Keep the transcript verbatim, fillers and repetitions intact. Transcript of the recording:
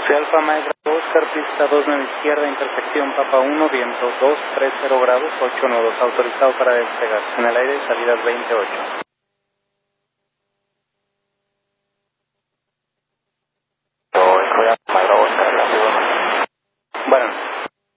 Soy Alfa Mike Oscar, pista dos nueve izquierda, intersección Papa uno, viento dos tres cero grados, ocho nodos, autorizado para despegar. En el aire, salidas veintiocho.